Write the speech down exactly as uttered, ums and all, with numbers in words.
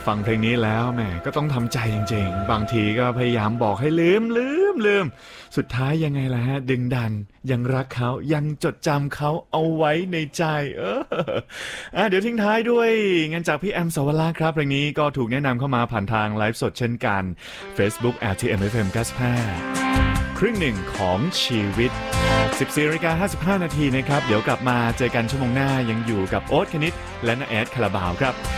ฟังเพลงนี้แล้วแหมก็ต้องทำใจจริงๆบางทีก็พยายามบอกให้ลืมลืมลืมสุดท้ายยังไงล่ะฮะดึงดันยังรักเขายังจดจำเขาเอาไว้ในใจเอออ่ะเดี๋ยวทิ้งท้ายด้วยงานจากพี่แอมสวราครับเพลงนี้ก็ถูกแนะนำเข้ามาผ่านทางไลฟ์สดเช่นกัน Facebook แอล ที เอ็ม เอฟ เอ็ม เก้าสิบห้าครึ่งหนึ่งของชีวิต สิบสี่นาฬิกาห้าสิบห้านาทีนะครับเดี๋ยวกลับมาเจอกันชั่วโมงหน้ายังอยู่กับโอ๊ตคณิตและน้าแอดคาราบาวครับ